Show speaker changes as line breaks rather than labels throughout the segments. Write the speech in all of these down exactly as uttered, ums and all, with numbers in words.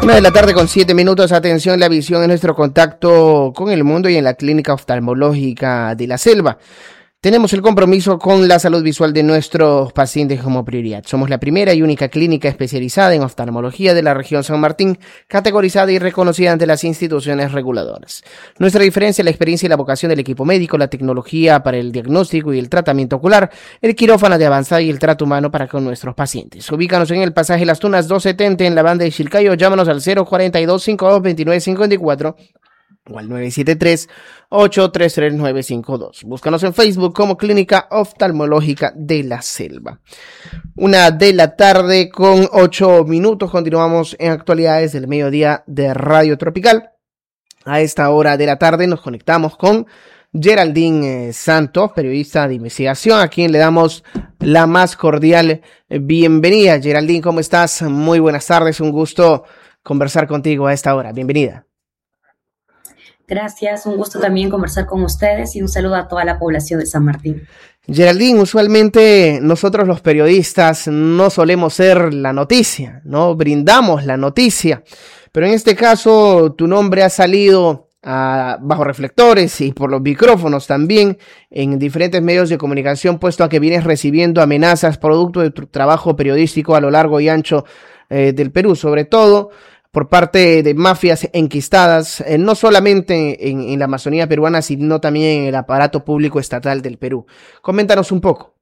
Una de la tarde con siete minutos, atención, la visión es nuestro contacto con el mundo y en la Clínica Oftalmológica de la Selva. Tenemos el compromiso con la salud visual de nuestros pacientes como prioridad. Somos la primera y única clínica especializada en oftalmología de la región San Martín, categorizada y reconocida ante las instituciones reguladoras. Nuestra diferencia es la experiencia y la vocación del equipo médico, la tecnología para el diagnóstico y el tratamiento ocular, el quirófano de avanzada y el trato humano para con nuestros pacientes. Ubícanos en el pasaje Las Tunas doscientos setenta en la banda de Chilcayo. Llámanos al cero cuarenta y dos, cincuenta y dos, veintinueve cincuenta y cuatro o al nueve siete tres, ocho tres tres, nueve cinco dos. Búscanos en Facebook como Clínica Oftalmológica de la Selva. Una de la tarde con ocho minutos. Continuamos en actualidades del mediodía de Radio Tropical. A esta hora de la tarde nos conectamos con Geraldine Santos, periodista de investigación, a quien le damos la más cordial bienvenida. Geraldine, ¿cómo estás? Muy buenas tardes, un gusto conversar contigo a esta hora. Bienvenida.
Gracias, un gusto también conversar con ustedes y un saludo a toda la población de San Martín.
Geraldine, usualmente nosotros los periodistas no solemos ser la noticia, no brindamos la noticia, pero en este caso tu nombre ha salido uh, bajo reflectores y por los micrófonos también en diferentes medios de comunicación, puesto a que vienes recibiendo amenazas producto de tu trabajo periodístico a lo largo y ancho eh, del Perú, sobre todo por parte de mafias enquistadas, eh, no solamente en, en la Amazonía peruana, sino también en el aparato público estatal del Perú. Coméntanos un poco.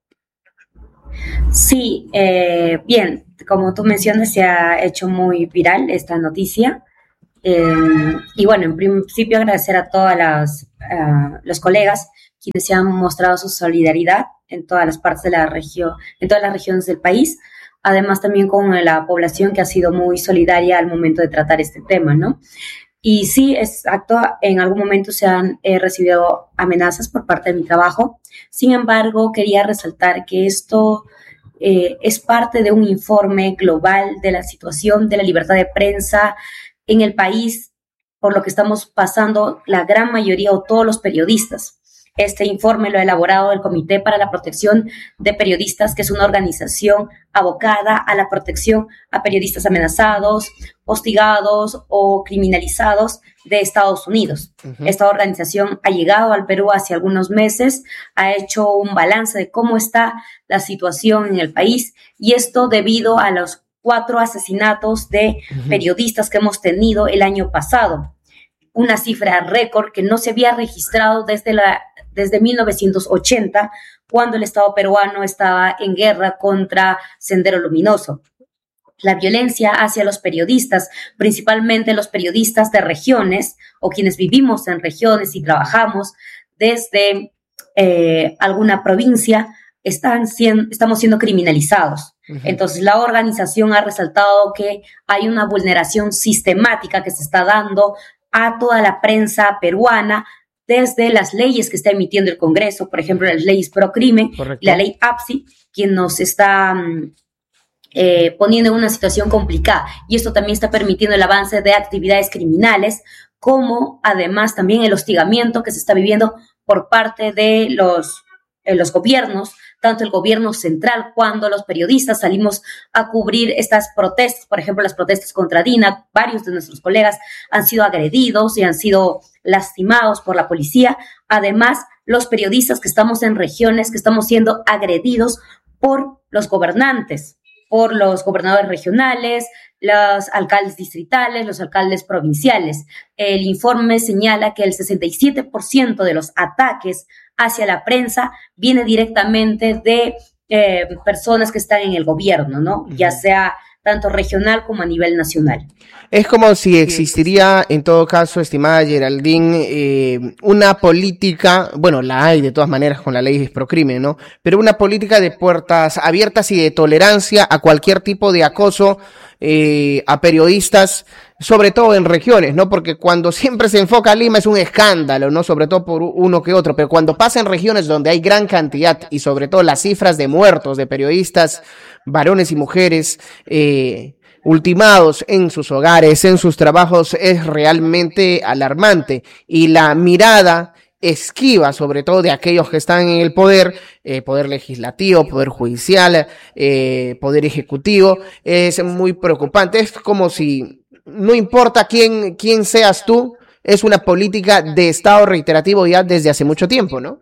Sí, eh, bien, como tú mencionas, se ha hecho muy viral esta noticia. Eh, y bueno, en principio agradecer a todos uh, los colegas quienes se han mostrado su solidaridad en todas las partes de la región, en todas las regiones del país. Además también con la población que ha sido muy solidaria al momento de tratar este tema, ¿no? Y sí, exacto, en algún momento se han eh, recibido amenazas por parte de mi trabajo. Sin embargo, quería resaltar que esto eh, es parte de un informe global de la situación de la libertad de prensa en el país, por lo que estamos pasando la gran mayoría o todos los periodistas. Este informe lo ha elaborado el Comité para la Protección de Periodistas, que es una organización abocada a la protección a periodistas amenazados, hostigados o criminalizados de Estados Unidos. Uh-huh. Esta organización ha llegado al Perú hace algunos meses, ha hecho un balance de cómo está la situación en el país, y esto debido a los cuatro asesinatos de uh-huh. periodistas que hemos tenido el año pasado. Una cifra récord que no se había registrado desde la desde mil novecientos ochenta, cuando el Estado peruano estaba en guerra contra Sendero Luminoso. La violencia hacia los periodistas, principalmente los periodistas de regiones o quienes vivimos en regiones y trabajamos desde eh, alguna provincia, están siendo, estamos siendo criminalizados. Uh-huh. Entonces, la organización ha resaltado que hay una vulneración sistemática que se está dando a toda la prensa peruana, desde las leyes que está emitiendo el Congreso, por ejemplo, las leyes pro crimen, Correcto. La ley A P S I, quien nos está eh, poniendo en una situación complicada. Y esto también está permitiendo el avance de actividades criminales, como además también el hostigamiento que se está viviendo por parte de los, eh, los gobiernos, tanto el gobierno central, cuando los periodistas salimos a cubrir estas protestas, por ejemplo, las protestas contra Dina, varios de nuestros colegas han sido agredidos y han sido lastimados por la policía. Además, los periodistas que estamos en regiones, que estamos siendo agredidos por los gobernantes, por los gobernadores regionales, los alcaldes distritales, los alcaldes provinciales. El informe señala que el sesenta y siete por ciento de los ataques hacia la prensa viene directamente de eh, personas que están en el gobierno, ¿no? Uh-huh. Ya sea tanto regional como a nivel nacional.
Es como si existiría, en todo caso, estimada Geraldine, eh, una política, bueno, la hay de todas maneras con la ley pro crimen, ¿no? Pero una política de puertas abiertas y de tolerancia a cualquier tipo de acoso eh, a periodistas, sobre todo en regiones, ¿no? Porque cuando siempre se enfoca a Lima es un escándalo, ¿no? Sobre todo por uno que otro, pero cuando pasa en regiones donde hay gran cantidad y sobre todo las cifras de muertos de periodistas, varones y mujeres, eh, ultimados en sus hogares, en sus trabajos, es realmente alarmante. Y la mirada esquiva, sobre todo de aquellos que están en el poder, eh, poder legislativo, poder judicial, eh, poder ejecutivo, es muy preocupante. Es como si no importa quién, quién seas tú, es una política de Estado reiterativo ya desde hace mucho tiempo, ¿no?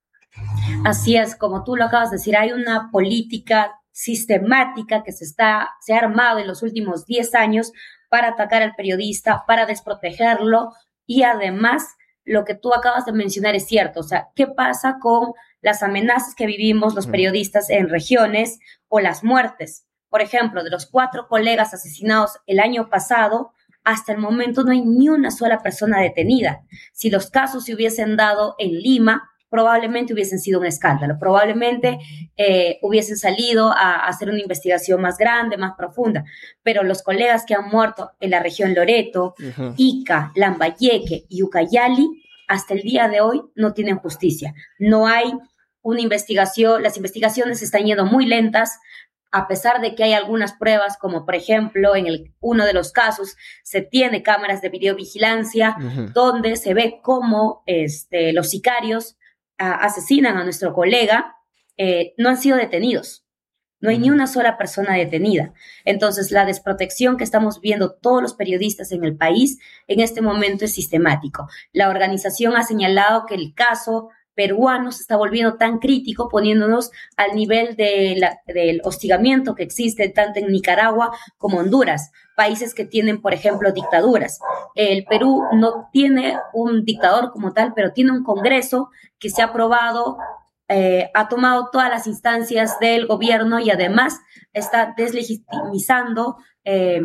Así es, como tú lo acabas de decir, hay una política sistemática que se, está, se ha armado en los últimos diez años para atacar al periodista, para desprotegerlo y además lo que tú acabas de mencionar es cierto. O sea, ¿qué pasa con las amenazas que vivimos los periodistas en regiones o las muertes? Por ejemplo, de los cuatro colegas asesinados el año pasado, hasta el momento no hay ni una sola persona detenida. Si los casos se hubiesen dado en Lima, probablemente hubiesen sido un escándalo, probablemente eh, hubiesen salido a, a hacer una investigación más grande, más profunda, pero los colegas que han muerto en la región Loreto, uh-huh. Ica, Lambayeque y Ucayali, hasta el día de hoy no tienen justicia. No hay una investigación, las investigaciones están yendo muy lentas, a pesar de que hay algunas pruebas, como por ejemplo en el, uno de los casos se tiene cámaras de videovigilancia, uh-huh. donde se ve cómo este, los sicarios asesinan a nuestro colega, eh, no han sido detenidos. No hay ni una sola persona detenida. Entonces, la desprotección que estamos viendo todos los periodistas en el país en este momento es sistemático. La organización ha señalado que el caso peruano se está volviendo tan crítico, poniéndonos al nivel de la, del hostigamiento que existe tanto en Nicaragua como Honduras, países que tienen, por ejemplo, dictaduras. El Perú no tiene un dictador como tal, pero tiene un Congreso que se ha aprobado, eh, ha tomado todas las instancias del gobierno y además está deslegitimizando eh,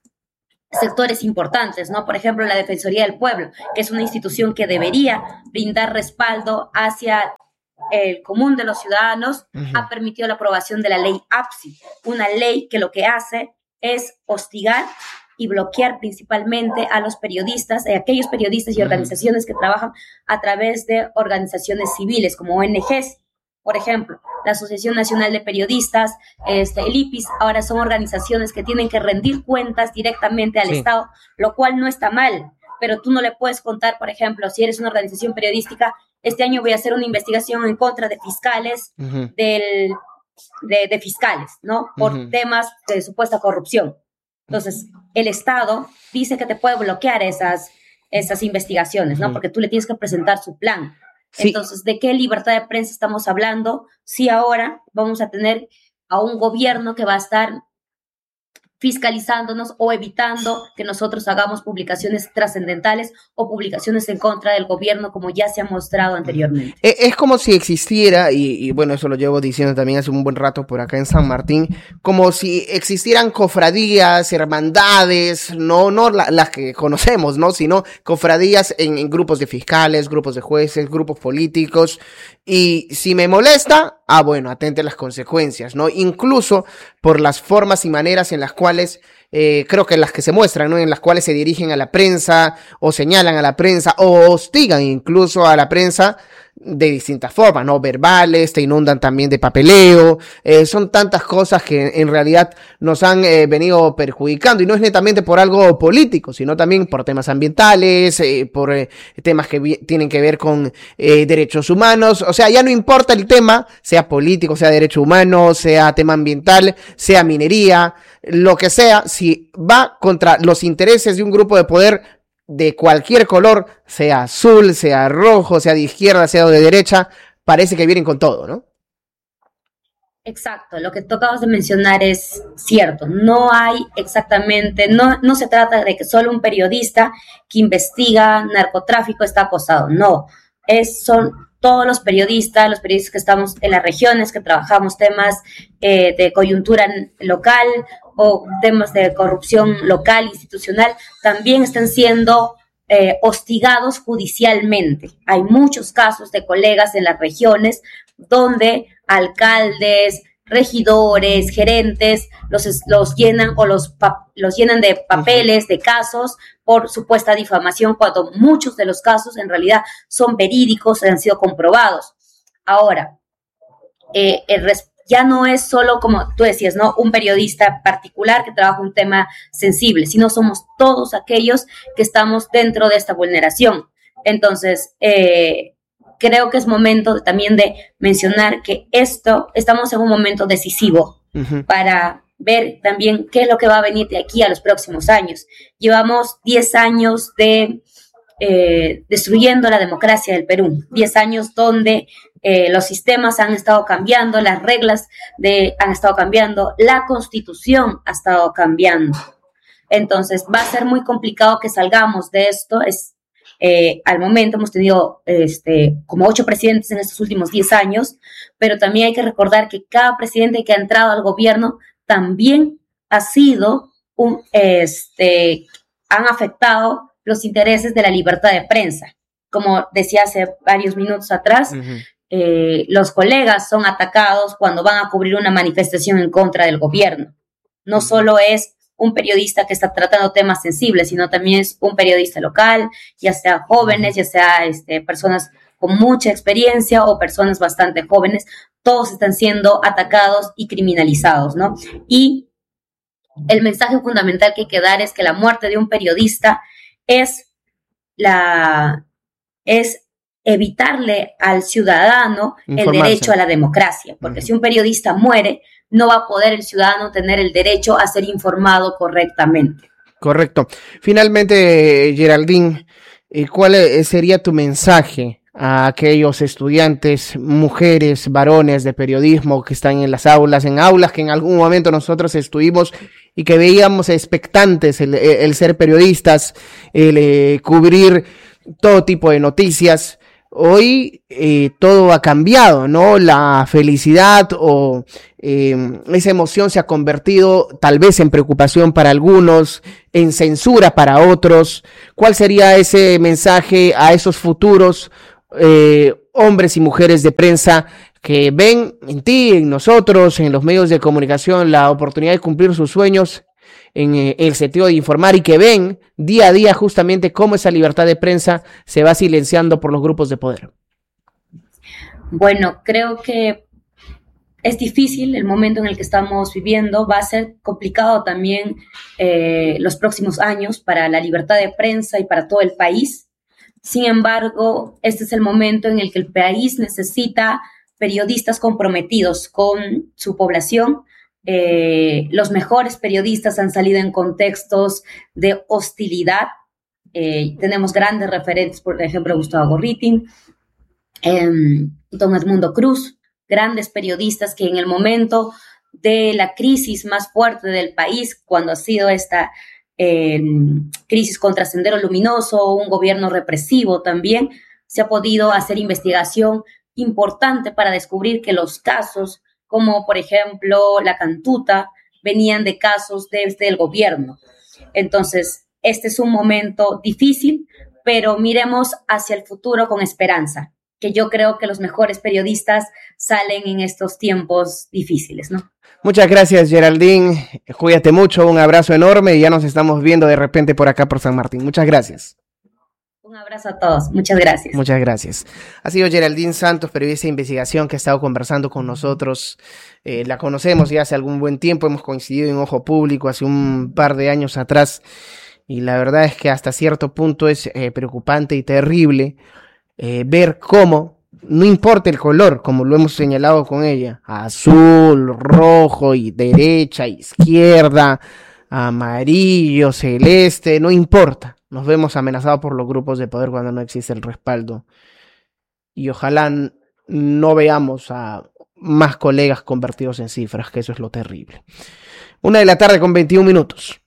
sectores importantes, ¿no? Por ejemplo, la Defensoría del Pueblo, que es una institución que debería brindar respaldo hacia el común de los ciudadanos, uh-huh. ha permitido la aprobación de la ley A P S I, una ley que lo que hace es hostigar y bloquear principalmente a los periodistas, a aquellos periodistas y organizaciones que trabajan a través de organizaciones civiles como O N Ges. Por ejemplo, la Asociación Nacional de Periodistas, este, el I P I S, ahora son organizaciones que tienen que rendir cuentas directamente al sí. Estado, lo cual no está mal, pero tú no le puedes contar, por ejemplo, si eres una organización periodística, este año voy a hacer una investigación en contra de fiscales, uh-huh. del, de, de fiscales, ¿no? Por uh-huh. temas de supuesta corrupción. Entonces, el Estado dice que te puede bloquear esas, esas investigaciones, ¿no? Uh-huh. Porque tú le tienes que presentar su plan. Sí. Entonces, ¿de qué libertad de prensa estamos hablando? Si ahora vamos a tener a un gobierno que va a estar fiscalizándonos o evitando que nosotros hagamos publicaciones trascendentales o publicaciones en contra del gobierno, como ya se ha mostrado anteriormente.
Es como si existiera, y, y bueno, eso lo llevo diciendo también hace un buen rato por acá en San Martín, como si existieran cofradías, hermandades, no, no la, las que conocemos, ¿no? Sino cofradías en, en grupos de fiscales, grupos de jueces, grupos políticos, y si me molesta, ah, bueno, atente a las consecuencias, ¿no? Incluso por las formas y maneras en las cuales, eh, creo que las que se muestran, ¿no? En las cuales se dirigen a la prensa, o señalan a la prensa, o hostigan incluso a la prensa de distintas formas, ¿no? Verbales, te inundan también de papeleo, eh, son tantas cosas que en realidad nos han eh, venido perjudicando, y no es netamente por algo político, sino también por temas ambientales, eh, por eh, temas que vi- tienen que ver con eh, derechos humanos. O sea, ya no importa el tema, sea político, sea derecho humano, sea tema ambiental, sea minería, lo que sea, si va contra los intereses de un grupo de poder de cualquier color, sea azul, sea rojo, sea de izquierda, sea de derecha, parece que vienen con todo, ¿no?
Exacto, lo que tú acabas de mencionar es cierto, no hay exactamente, no, no se trata de que solo un periodista que investiga narcotráfico está acosado, no, es, son todos los periodistas, los periodistas que estamos en las regiones, que trabajamos temas eh, de coyuntura local o temas de corrupción local, institucional, también están siendo eh, hostigados judicialmente. Hay muchos casos de colegas en las regiones donde alcaldes, regidores, gerentes, los, los llenan o los, los llenan de papeles, de casos por supuesta difamación, cuando muchos de los casos en realidad son verídicos, han sido comprobados. Ahora, eh, el res- ya no es solo, como tú decías, ¿no? Un periodista particular que trabaja un tema sensible, sino somos todos aquellos que estamos dentro de esta vulneración. Entonces, eh, creo que es momento de, también de mencionar que esto, estamos en un momento decisivo uh-huh. para ver también qué es lo que va a venir de aquí a los próximos años. Llevamos diez años de eh, destruyendo la democracia del Perú, diez años donde eh, los sistemas han estado cambiando, las reglas de, han estado cambiando, la Constitución ha estado cambiando. Entonces va a ser muy complicado que salgamos de esto. Es, eh, al momento hemos tenido este, como ocho presidentes en estos últimos diez años, pero también hay que recordar que cada presidente que ha entrado al gobierno también ha sido, un, este, han afectado los intereses de la libertad de prensa. Como decía hace varios minutos atrás, uh-huh. eh, los colegas son atacados cuando van a cubrir una manifestación en contra del gobierno. No uh-huh. solo es un periodista que está tratando temas sensibles, sino también es un periodista local, ya sea jóvenes, ya sea este, personas con mucha experiencia o personas bastante jóvenes, todos están siendo atacados y criminalizados, ¿no? Y el mensaje fundamental que hay que dar es que la muerte de un periodista es, la, es evitarle al ciudadano Informarse. el derecho a la democracia, porque uh-huh. si un periodista muere, no va a poder el ciudadano tener el derecho a ser informado correctamente.
Correcto. Finalmente, Geraldine, ¿cuál sería tu mensaje a aquellos estudiantes, mujeres, varones de periodismo que están en las aulas, en aulas que en algún momento nosotros estuvimos y que veíamos expectantes el, el ser periodistas, el eh, cubrir todo tipo de noticias? Hoy eh, todo ha cambiado, ¿no? La felicidad o eh, esa emoción se ha convertido tal vez en preocupación para algunos, en censura para otros. ¿Cuál sería ese mensaje a esos futuros eh, hombres y mujeres de prensa que ven en ti, en nosotros, en los medios de comunicación, la oportunidad de cumplir sus sueños en eh, el sentido de informar y que ven día a día justamente cómo esa libertad de prensa se va silenciando por los grupos de poder?
Bueno, creo que es difícil el momento en el que estamos viviendo, va a ser complicado también eh, los próximos años para la libertad de prensa y para todo el país. Sin embargo, este es el momento en el que el país necesita periodistas comprometidos con su población. Eh, los mejores periodistas han salido en contextos de hostilidad. Eh, tenemos grandes referentes, por ejemplo, Gustavo Gorriti, eh, don Edmundo Cruz, grandes periodistas que en el momento de la crisis más fuerte del país, cuando ha sido esta eh, crisis contra Sendero Luminoso, un gobierno represivo también, se ha podido hacer investigación importante para descubrir que los casos, como por ejemplo la Cantuta, venían de casos desde el gobierno. Entonces, este es un momento difícil, pero miremos hacia el futuro con esperanza, que yo creo que los mejores periodistas salen en estos tiempos difíciles, ¿no?
Muchas gracias, Geraldine. Cuídate mucho, un abrazo enorme y ya nos estamos viendo de repente por acá por San Martín. Muchas gracias.
Un abrazo a todos. Muchas gracias.
Muchas gracias. Ha sido Geraldine Santos, periodista de investigación, que ha estado conversando con nosotros. Eh, la conocemos ya hace algún buen tiempo, hemos coincidido en Ojo Público hace un par de años atrás y la verdad es que hasta cierto punto es eh, preocupante y terrible eh, ver cómo, no importa el color, como lo hemos señalado con ella, azul, rojo y derecha, izquierda, amarillo, celeste, no importa. Nos vemos amenazados por los grupos de poder cuando no existe el respaldo. Y ojalá no veamos a más colegas convertidos en cifras, que eso es lo terrible. Una de la tarde con veintiún minutos.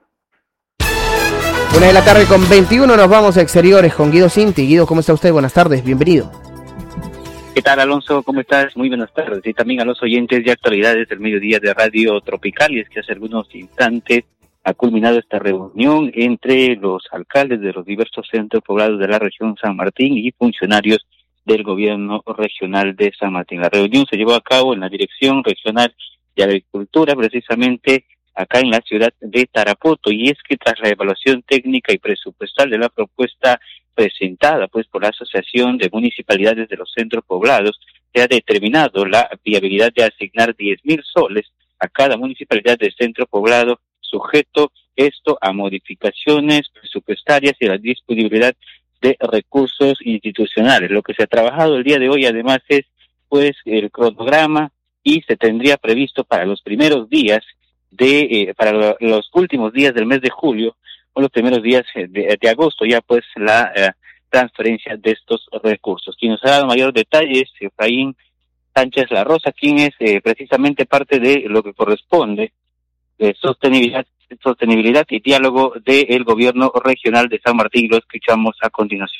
Una de la tarde con veintiuno, nos vamos a exteriores con Guido Cinti. Guido, ¿cómo está usted? Buenas tardes, bienvenido.
¿Qué tal, Alonso? ¿Cómo estás? Muy buenas tardes. Y también a los oyentes de actualidades del mediodía de Radio Tropical. Y es que hace algunos instantes ha culminado esta reunión entre los alcaldes de los diversos centros poblados de la región San Martín y funcionarios del gobierno regional de San Martín. La reunión se llevó a cabo en la Dirección Regional de Agricultura, precisamente acá en la ciudad de Tarapoto, y es que tras la evaluación técnica y presupuestal de la propuesta presentada pues por la Asociación de Municipalidades de los Centros Poblados, se ha determinado la viabilidad de asignar diez mil soles a cada municipalidad del centro poblado, sujeto esto a modificaciones presupuestarias y a la disponibilidad de recursos institucionales. Lo que se ha trabajado el día de hoy además es pues el cronograma y se tendría previsto para los primeros días de eh, para los últimos días del mes de julio o los primeros días de, de agosto, ya pues la eh, transferencia de estos recursos. Quien nos ha dado mayor detalles, Efraín Sánchez La Rosa, quien es eh, precisamente parte de lo que corresponde de sostenibilidad, sostenibilidad y diálogo del gobierno regional de San Martín. Lo escuchamos a continuación.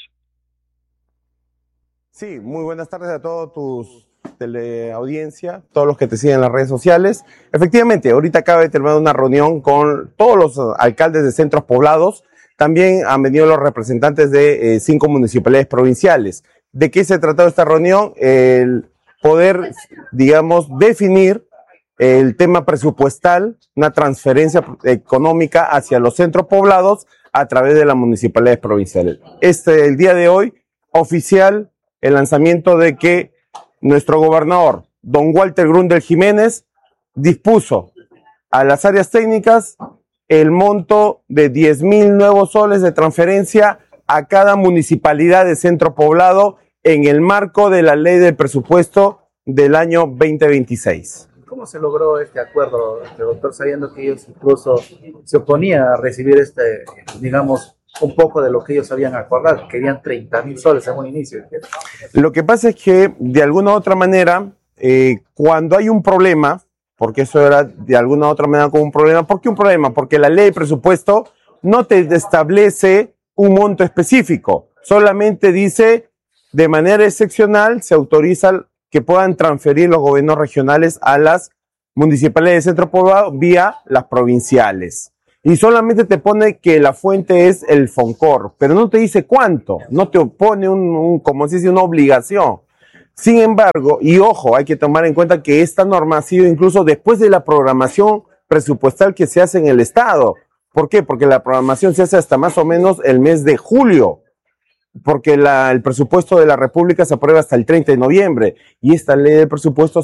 Sí, muy buenas tardes a todos tus teleaudiencia, todos los que te siguen en las redes sociales. Efectivamente, ahorita acaba de terminar una reunión con todos los alcaldes de centros poblados. También han venido los representantes de eh, cinco municipalidades provinciales. ¿De qué se trató esta reunión? El poder, digamos, definir el tema presupuestal, una transferencia económica hacia los centros poblados a través de las municipalidades provinciales. Este, el día de hoy, oficial el lanzamiento de que nuestro gobernador, don Walter Grundel Jiménez, dispuso a las áreas técnicas el monto de diez mil nuevos soles de transferencia a cada municipalidad de centro poblado en el marco de la ley del presupuesto del año veinte veintiséis.
¿Cómo se logró este acuerdo, doctor, sabiendo que ellos incluso se oponían a recibir este, digamos, un poco de lo que ellos habían acordado? Querían treinta mil soles en un inicio.
Lo que pasa es que, de alguna u otra manera, eh, cuando hay un problema, porque eso era de alguna u otra manera como un problema, ¿por qué un problema? Porque la ley de presupuesto no te establece un monto específico, solamente dice de manera excepcional se autoriza que puedan transferir los gobiernos regionales a las municipalidades de centro poblado vía las provinciales. Y solamente te pone que la fuente es el FONCOR, pero no te dice cuánto, no te pone un, un como se dice, una obligación. Sin embargo, y ojo, hay que tomar en cuenta que esta norma ha sido incluso después de la programación presupuestal que se hace en el Estado. ¿Por qué? Porque la programación se hace hasta más o menos el mes de julio, porque la, el presupuesto de la República se aprueba hasta el treinta de noviembre, y esta ley de presupuesto